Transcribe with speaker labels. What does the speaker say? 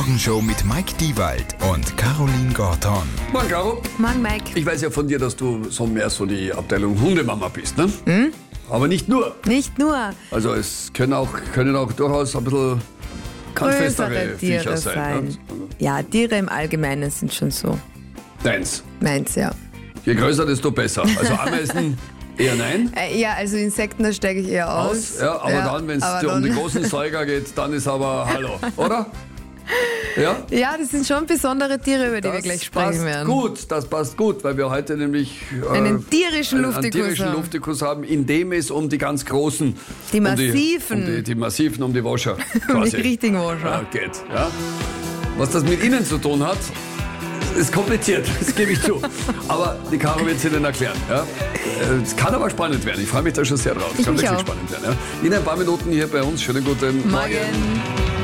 Speaker 1: Morgenshow mit Mike Diewald und Caroline Gorton.
Speaker 2: Morgen, Caro.
Speaker 3: Morgen, Mike.
Speaker 2: Ich weiß ja von dir, dass du so mehr so die Abteilung Hundemama bist, ne? Aber nicht nur.
Speaker 3: Nicht nur
Speaker 2: Also es können auch durchaus ein bisschen handfestere
Speaker 3: größere
Speaker 2: Viecher
Speaker 3: Tiere
Speaker 2: sein.
Speaker 3: sein.
Speaker 2: Ne?
Speaker 3: Ja, Tiere im Allgemeinen sind schon so.
Speaker 2: Deins.
Speaker 3: Meins, ja.
Speaker 2: Je größer, desto besser. Also Ameisen eher nein.
Speaker 3: Ja, also Insekten, da steige ich eher aus.
Speaker 2: Ja, aber dann, wenn es um die großen Säuger geht, dann ist aber Hallo, oder? Ja?
Speaker 3: Ja, das sind schon besondere Tiere, über die wir gleich sprechen werden.
Speaker 2: Das passt gut, weil wir heute nämlich
Speaker 3: Einen tierischen
Speaker 2: einen
Speaker 3: Luftikus
Speaker 2: tierischen
Speaker 3: haben.
Speaker 2: Luftikus haben, in dem es um die ganz großen,
Speaker 3: Die massiven.
Speaker 2: die massiven, um die Wascher
Speaker 3: Um
Speaker 2: quasi
Speaker 3: die richtigen Wascher.
Speaker 2: geht. Ja? Was das mit ihnen zu tun hat, ist kompliziert, das gebe ich zu. Aber die Caro wird es Ihnen erklären. Ja? Es kann aber spannend werden. Ich freue mich da schon sehr drauf. Es kann
Speaker 3: mich
Speaker 2: wirklich
Speaker 3: auch.
Speaker 2: spannend werden. Ja? In ein paar Minuten hier bei uns. Schönen guten Morgen.
Speaker 3: Morgen.